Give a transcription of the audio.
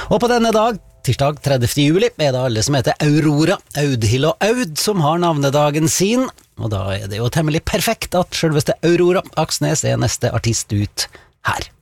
Og på denne dag, tirsdag 30. juli, er det alle som heter Aurora, Audhild og Aud som har navnedagen sin, og da er det jo temmelig perfekt at selveste Aurora Aksnes er neste artist ut her.